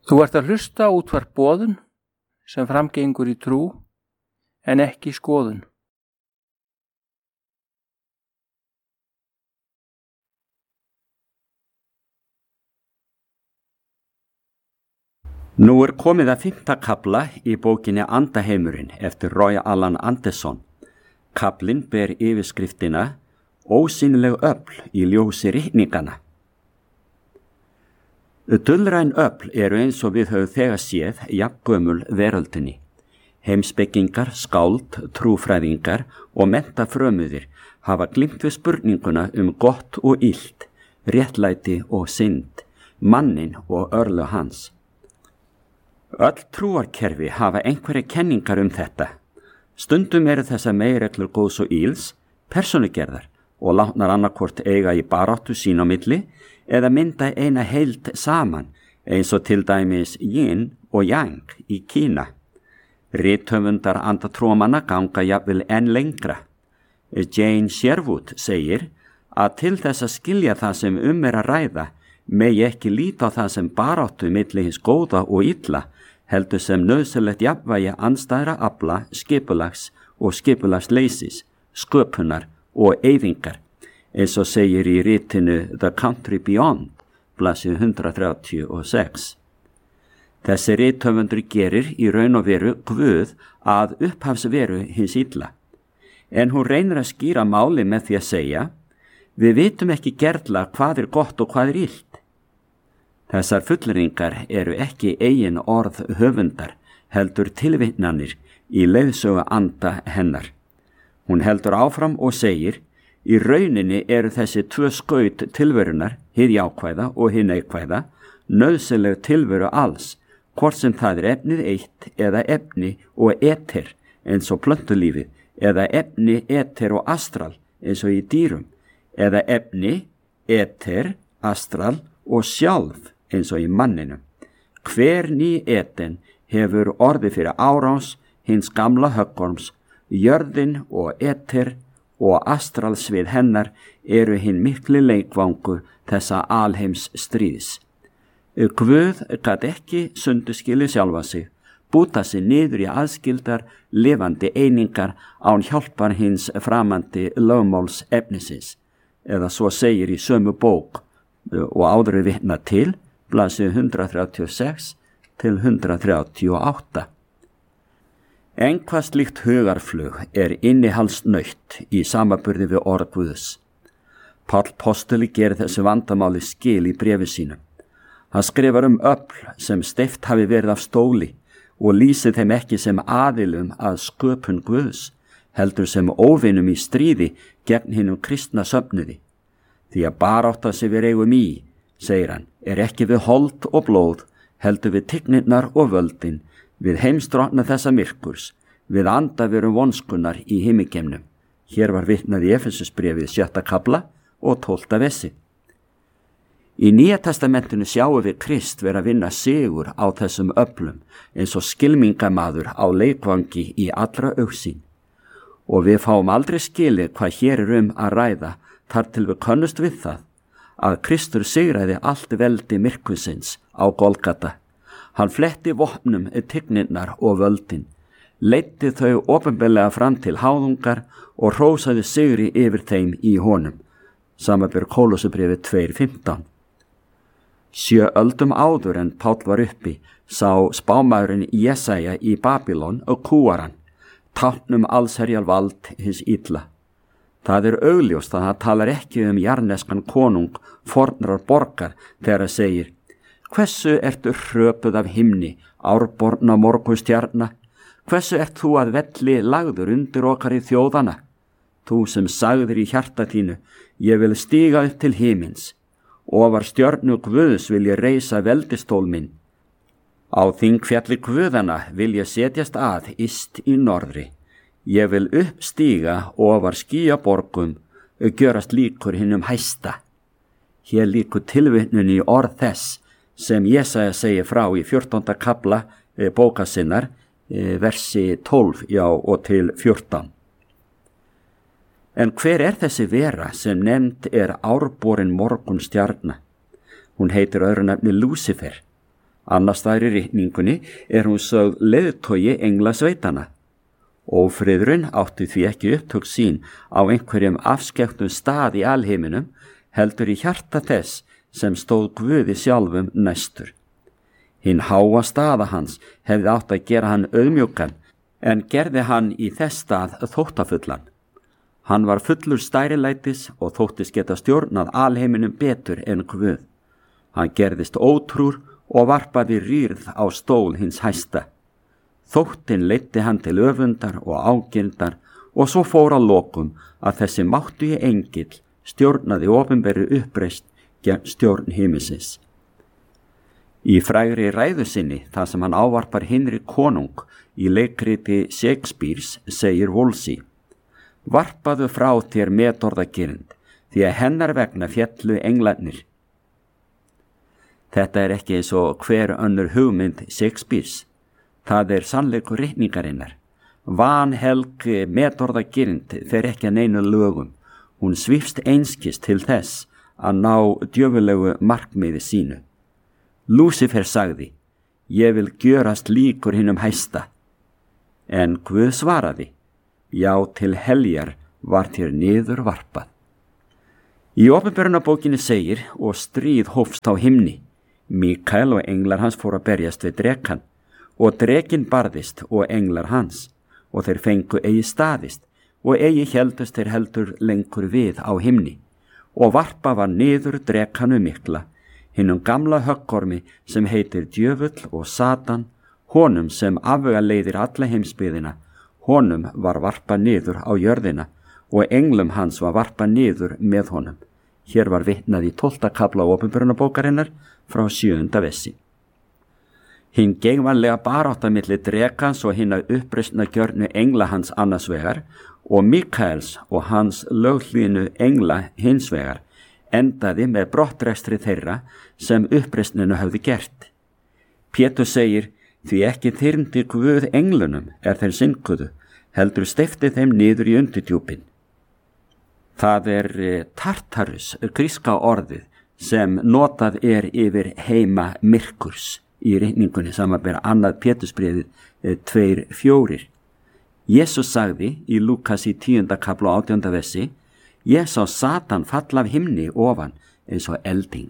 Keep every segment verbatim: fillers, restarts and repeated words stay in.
Þú ert að hlusta á útvarp Boðun sem framgengur í trú en ekki skoðun. Nú er komið að fimmta kafla í bókinni Andaheimurinn eftir Roy Alan Anderson. Kaflinn ber yfirskriftina Ósýnileg öfl í ljósi ritninganna. Dulræn öfl eru eins og við höfum þegar séð jafngömul veröldinni. Heimspekingar, skáld, trúfræðingar og menntafrömuðir hafa glímt við spurninguna um gott og illt, réttlæti og synd, mannin og örlög hans. Öll trúarkerfi hafa einhverja kenningar um þetta. Stundum eru þessar meginreglur góðs og ills persónugerðar og látnar annarkvort eiga í baráttu sín á milli eða mynda eina heild saman eins og til dæmis yin og yang í Kína. Rithöfundar andatrúamanna ganga jafnvel enn lengra. Jane Sherwood segir að til þess að skilja það sem um er að ræða megi ekki líta á það sem baráttu milli hins góða og illa, heldur sem nauðsynlegt jafnvægi andstæðra afla, skipulags og skipulagsleysis, sköpunar og eyðingar, eins og segir í ritinu The Country Beyond, blaðsíðu hundrað þrjátíu og sex. Þessi rithöfundur gerir í raun og veru Guð að upphafsveru hins illa, en hún reynir að skýra máli með því að segja, við vitum ekki gerla hvað er gott og hvað er illt. Þessar fulleringar eru ekki eigin orð höfundar, heldur tilvitnanir í leiðsögu anda hennar. Hún heldur áfram og segir, í rauninni eru þessi tvö skaut tilverunar, hið jákvæða og hið neikvæða, nauðsynleg tilveru alls, hvort sem það er efnið eitt eða efni og eter eins og plöntulífið, eða efni, eter og astral eins og í dýrum, eða efni, eter, astral og sjálf eins og í manninum. Hver ný eten hefur orðið fyrir árás hins gamla höggorms, jörðin og eter og astralsvið hennar eru hinn mikli leikvangur þessa alheims stríðs. Guð gat ekki sunduskilið sjálfa sig, búta sig niður í aðskildar lifandi einingar án hjálpar hins framandi lögmáls efnisins, eða svo segir í sömu bók og áður er vitnað til, blaðsíðu hundrað þrjátíu og sex til hundrað þrjátíu og átta. En hvað slíkt hugarflug er innihaldsnautt í samanburði við orð Guðs. Páll postuli gerir þessu vandamáli skil í bréfi sínu. Hann skrifar um öfl sem steypt hafi verið af stóli og lýsir þeim ekki sem aðilum að sköpun Guðs, heldur sem óvinum í stríði gegn hinum kristna söfnuði. Því að barátta sem við eigum í, segir hann, er ekki við hold og blóð, heldur við tignirnar og völdin, við heimstrotna þessa myrkurs, við andaverum vonskunar í himmigeimnum. Hér var vitnað í Efesusbréfið sjötta kafla og tólfta vessi. Í Nýja testamentinu sjáum við Krist vera að vinna sigur á þessum öflum eins og skylmingamaður á leikvangi í allra augsýn. Og við fáum aldrei skilið hvað hér er um að ræða þar til við könnust við það, að Kristur sigraði allt veldi myrkursins á Golgata. Hann fletti vopnum tigninnar og völdin, leiddi þau opinberlega fram til háðungar og hrósaði sigri yfir þeim í honum. Samanber Kólossubréfið tvö fimmtán. Sjö öldum áður en Páll var uppi, sá spámaðurinn Jesaja í Babylon og kúaran, táknum allsherjar vald hins illa. Það er augljóst að hann talar ekki um jarneskan konung fornrar borgar þegar það segir, hversu ertu hröpuð af himni, árborna morgunstjarna? Hversu ert þú að velli lagður undir okkar í þjóðana? Þú sem sagðir í hjarta þínu, ég vil stíga upp til himins. Ofar stjörnu Guðs vil ég reisa veldistól minn. Á þingfjalli Guðana vil ég setjast að yst í norðri. Ég vil uppstíga ofar skýjaborgum og gjörast líkur hinum hæsta. Hér líkur tilvitnun í orð þess sem Jesaja segir frá í fjórtánda kafla e, bóka sinnar, e, versi tólf já, og til fjórtán. En hver er þessi vera sem nefnd er árborin morgunstjarna? Hún heitir öðru nafni Lúsifer. Annars staðar í ritningunni er hún sögð leiðtogi englasveitana. Ófriðurinn átti því ekki upptök sín á einhverjum afskekktum stað í alheiminum, heldur í hjarta þess sem stóð Guði sjálfum næstur. Hinn háa staða hans hefði átt að gera hann auðmjúkan, en gerði hann í þess stað þóttafullan. Hann var fullur stærilætis og þóttist geta stjórnað alheiminum betur en Guð. Hann gerðist ótrúr og varpaði rýrð á stól hins hæsta. Þóttin leiddi hann til öfundar og ágirndar og svo fór að lokum að þessi máttugi engill stjórnaði opinberri uppreist gegn stjórn himinsins. Í frægri ræðu sinni, þar sem hann ávarpar Hinri konung í leikriti Shakespeares, segir Wolsey: Varpaðu frá þér metorðagirnd, því að hennar vegna féllu englarnir. Þetta er ekki eins og hver önnur hugmynd Shakespeares. Það er sannleikur ritningarinnar. Vanhelg metorðagirnd fer ekki að neinu lögum. Hún svífst einskis til þess að ná djöfulegu markmiði sínu. Lúsifer sagði: Ég vil gjörast líkur hinum hæsta. En Guð svaraði: Já, til heljar var þér niður varpað. Í Opinberunarbókinni segir: Og stríð hófst á himni. Mikael og englar hans fóru að berjast við drekann, og drekinn barðist og englar hans, og þeir fengu eigi staðist, og eigi heldust þeir heldur lengur við á himni, og varpa var niður drekanu mikla, hinnum gamla höggormi sem heitir djöfull og Satan, honum sem afvegaleiðir alla heimsbyggðina, honum var varpa niður á jörðina, og englum hans var varpa niður með honum. Hér var vitnað í tólfta kafla Opinberunarbókarinnar frá sjöunda vessi. Hinn geigvanlega barátta milli drekans og hinna uppreisna gjörnu engla hans annars vegar og Mikaels og hans löghlýðnu engla hins vegar endaði með brottrekstri þeirra sem uppreisninu höfðu gert. Pétur segir: Því ekki þyrmdi Guð englunum er þeir synguðu, heldur steypti þeim niður í undirdjúpin. Það er Tartarus, gríska orðið, sem notað er yfir heima myrkurs í ritningunni samanber annað Pétursbréfið tveir fjórir. Jesús sagði í Lúkas í tíunda kafla og átjánda vessi: Ég sá Satan falla af himni ofan eins og elding.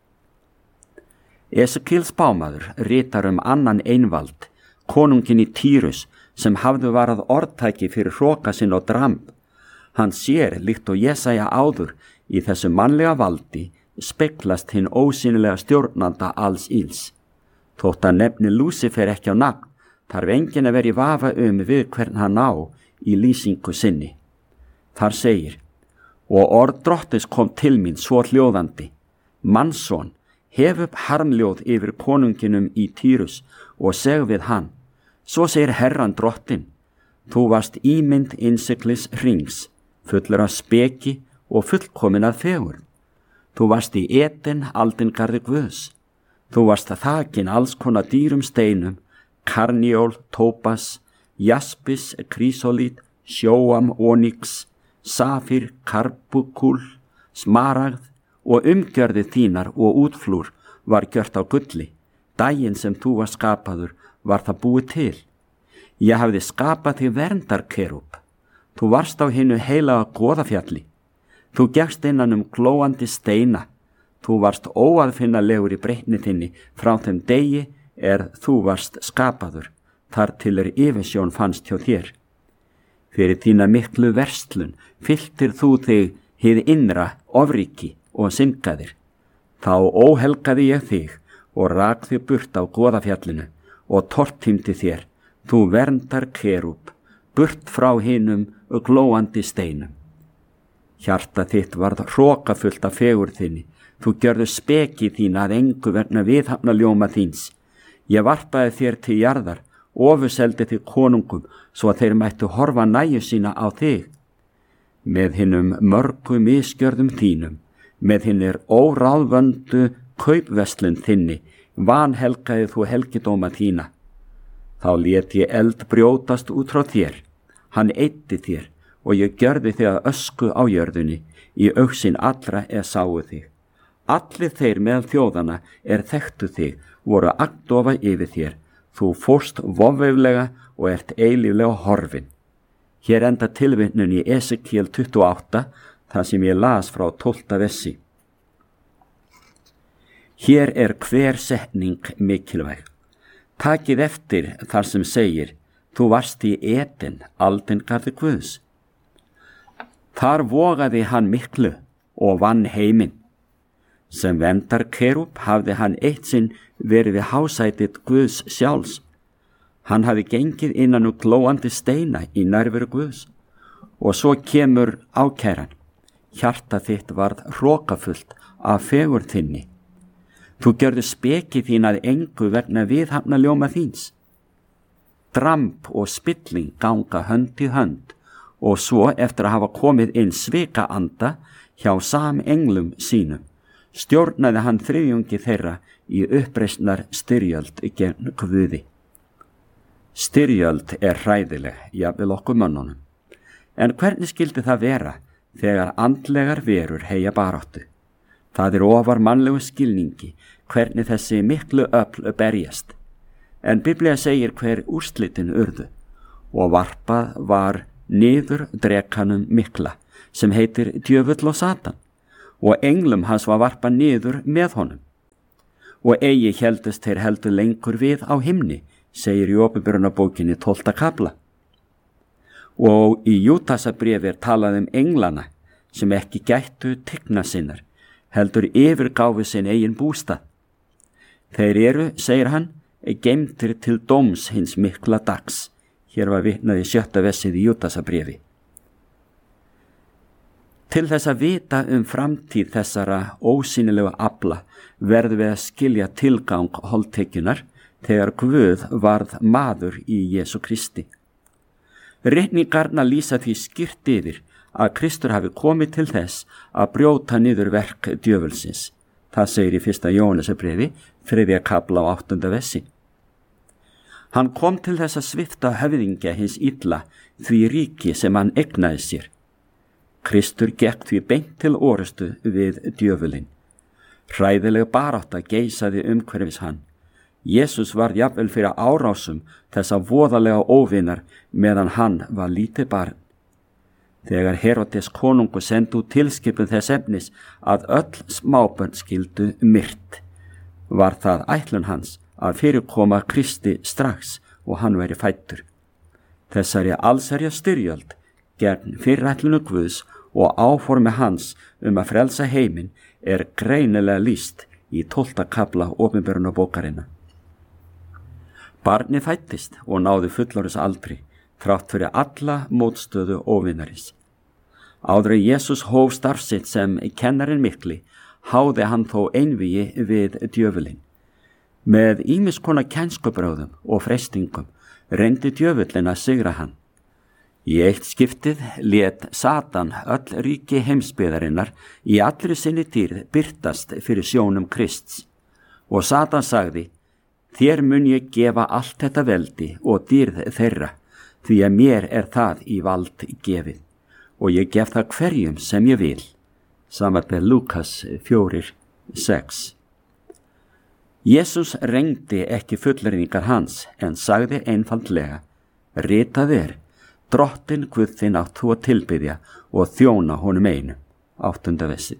Esekíels spámaður ritar um annan einvald, konunginn í Týrus, sem hafðu varað orðtæki fyrir hroka sinn og dramb. Hann sér, líkt og Jesaja áður, í þessu mannlega valdi speglast hinn ósýnilega stjórnanda alls íls. Þótt að nefni Lúsifer ekki á nafn, þarf enginn að vera í vafa um við hvern hann á í lýsingu sinni. Þar segir: Og orð Drottins kom til mín svo hljóðandi: Mannsson, hef upp harmljóð yfir konunginum í Týrus og seg við hann: Svo segir Herran Drottin, þú varst ímynd innsiglis hrings, fullur af speki og fullkomin að fegur. Þú varst í Eden aldingarði Guðs. Þú varst að þakin alls konar dýrum steinum, karniól, tópas, jaspis, krísolít, sjóam, ónix, safir, karbukúl, smaragð, og umgjörði þínar og útflúr var gjört á gulli. Daginn sem þú var skapaður var það búið til. Ég hafði skapað þig verndarkerúb. Þú varst á hinu heilaga goðafjalli. Þú gekkst innan um glóandi steina. Þú varst óaðfinnalegur í breytni þinni frá þeim degi er þú varst skapaður, þar til er yfirsjón fannst hjá þér. Fyrir þína miklu verslun fylltir þú þig hið innra ofríki og syngaðir. Þá óhelgaði ég þig og rak þig burt á goðafjallinu og tortímdi þér, þú verndar kerúb, burt frá hinum og glóandi steinum. Hjarta þitt varð hrokafullt af fegur þinni, þú gjörðu speki þína að engu vegna viðhafna ljóma þíns. Ég varpaði þér til jarðar, ofuseldi þig konungum, svo að þeir mættu horfa næju sína á þig. Með hinnum mörgu misgjörðum þínum, með hinnir óráðvöndu kaupverslun þinni, vanhelgaði þú helgidóma þína. Þá lét ég eld brjótast út frá þér, hann eyddi þér, og ég gjörði þig að ösku á jörðunni, í augsinn allra er sáu þig. Allir þeir meðal þjóðana er þekktu þig, voru agndofa yfir þér. Þú fórst vofveiflega og ert eilíflega horfin. Hér enda tilvitnun í Esekíel tuttugu og átta, það sem ég las frá tólfta versi. Hér er hver setning mikilvæg. Takið eftir þar sem segir, þú varst í Eden, aldingarði Guðs. Þar vogaði hann miklu og vann heiminn. Sem verndar kerúb hafði hann eitt sinn verið við hásætið Guðs sjálfs. Hann hafði gengið innan úr glóandi steina í nærveru Guðs. Og svo kemur ákæran. Hjarta þitt varð hrokafullt af fegurð þinni. Þú gjörðu speki þín að engu vegna viðhafna ljóma þíns. Dramb og spilling ganga hönd í hönd og svo eftir að hafa komið inn svika anda hjá samenglum sínum, stjórnaði hann þriðjungi þeirra í uppreisnar styrjöld gegn Guði. Styrjöld er hræðileg, jafnvel okkur mönnunum. En hvernig skildi það vera þegar andlegar verur heyja baráttu? Það er ofar mannlegu skilningi hvernig þessi miklu öfl berjast. En Biblía segir hver úrslitin urðu og varpað var niður drekanum mikla sem heitir djöfull og Satan og englum hans var varpað niður með honum. Og eigi héldust þeir heldur lengur við á himni, segir í Opinberunarbókinni tólfta kafla. Og í Júdasarbréfi er talað um englana sem ekki gættu tigna sinnar, heldur yfirgáfu sinn eigin bústað. Þeir eru, segir hann, geymdir til dóms hins mikla dags. Hér var vitnað í sjötta versið í Júdasarbréfi. Til þess að vita um framtíð þessara ósýnilegu afla verður við að skilja tilgang holdtekjunar þegar Guð varð maður í Jesú Kristi. Ritningarnar lýsa því skýrt yfir að Kristur hafi komið til þess að brjóta niður verk djöfulsins. Það segir í fyrsta Jóhannesarbréfi, þriðja kafla á áttunda versi. Hann kom til þess að svipta höfðingja hins illa því ríki sem hann eignaði sér. Kristur gekk því beint til orustu við djöfulinn. Hræðileg barátta geisaði umhverfis hann. Jesús var jafnvel fyrir árásum þessa voðalega óvinar meðan hann var lítið barn. Þegar Herodes konungur sendi út tilskipun þess efnis að öll smábörn skildu myrt, var það ætlun hans að fyrirkoma Kristi strax og hann væri fæddur. Þessari allsherja styrjöld gegn fyrirætlunu Guðs og áformi hans um að frelsa heiminn er greinilega lýst í tólfta kafla Opinberunarbókarinnar. Barnið fæddist og náði fullorðis aldri, þrátt fyrir alla mótstöðu óvinarins. Áður en Jesús hóf starf sitt sem kennarinn mikli, háði hann þó einvígi við djöfulinn. Með ýmiss konar kennskubrögðum og freistingum reyndi djöfullinn að sigra hann. Í eitt skiptið lét Satan öll ríki heimsbyggðarinnar í allri sinni dýrð birtast fyrir sjónum Krists. Og Satan sagði, þér mun ég gefa allt þetta veldi og dýrð þeirra, því að mér er það í vald gefið, og ég gef það hverjum sem ég vil. Samanber Lúkas fjórir sex. Jesús reyndi ekki fullyrðingar hans, en sagði einfaldlega, ritað er, Drottin Guð þinn átt þú að tilbiðja og þjóna honum einu. Áttunda versi.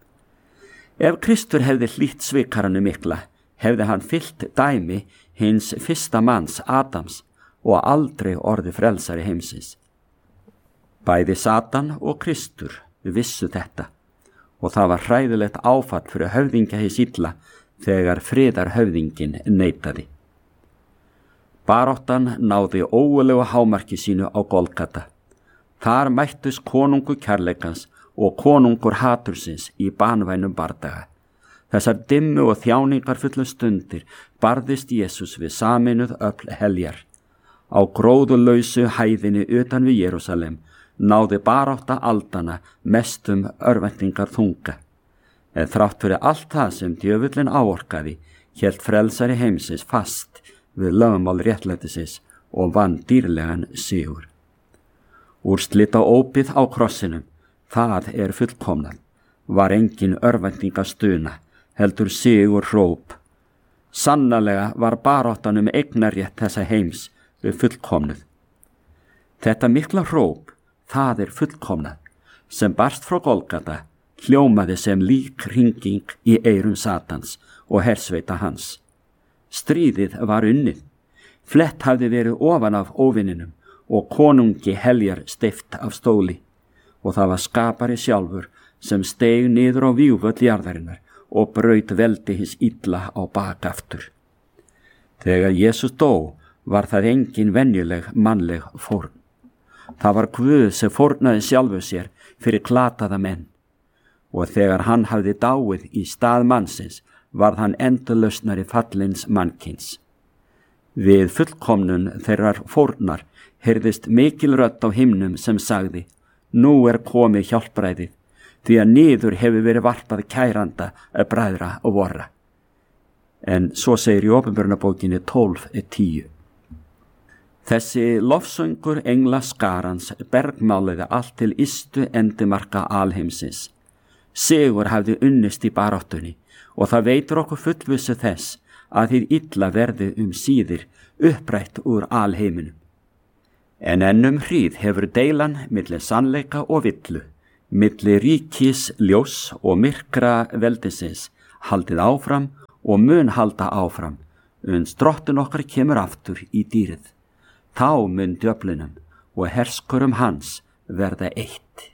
Ef Kristur hefði hlýtt svikaranum mikla, hefði hann fyllt dæmi hins fyrsta manns Adams og aldrei orði frelsari heimsins. Bæði Satan og Kristur vissu þetta og það var hræðilegt áfall fyrir höfðingja hins illa þegar friðarhöfðingin neitaði. Baráttan náði ógulegu hámarki sínu á Golgata. Þar mættust konungur kærleikans og konungur hatursins í banvænum bardaga. Þessar dimmu og þjáningar fullum stundir barðist Jesús við sameinuð öfl heljar. Á gróðulausu hæðinni utan við Jerúsalem náði barátta aldana mestum örvæntingar þunga. En þrátt fyrir allt það sem djöfullinn áorkaði, hélt frelsari heimsins fast við lögmál réttlætisins og vann dýrlegan sigur. Úrslit á ópið á krossinum, það er fullkomnað. var engin örvæntingastuna, heldur sigur hróp. Sannarlega var baráttan um eignarrétt þessa heims við fullkomnuð. Þetta mikla hróp, það er fullkomnað, sem barst frá Golgata, hljómaði sem lík hringing í eyrum Satans og hersveita hans. Stríðið var unnið. Flett hafði verið ofan af óvininum og konungi heljar steypt af stóli, og það var skapari sjálfur sem steig niður á vígvöll jarðarinnar og braut veldi hins illa á bak aftur. Þegar Jesús dó var það engin venjuleg mannleg fórn. Það var Guð sem fórnaði sjálfu sér fyrir klataða menn, og þegar hann hafði dáið í stað mannsins varð hann endurlausnari fallins mannkins. Við fullkomnun þeirrar fórnar heyrðist mikil rödd á himnum sem sagði: Nú er komið hjálpræðið, því að niður hefur verið varpað kæranda að bræðra og vorra. En svo segir í Opinberunarbókinni tólf tíu. Þessi lofsöngur engla skarans bergmáliði allt til ystu endimarka alheimsins. Sigur hafði unnist í baráttunni, og það veitur okkur fullvissu þess að þið illa verði um síðir upprætt úr alheiminum. En ennum hríð hefur deilan milli sannleika og villu, milli ríkis ljós og myrkra veldisins haldið áfram og mun halda áfram, uns drottinn okkar kemur aftur í dýrið. Þá mun djöflinum og herskurum hans verða eitt.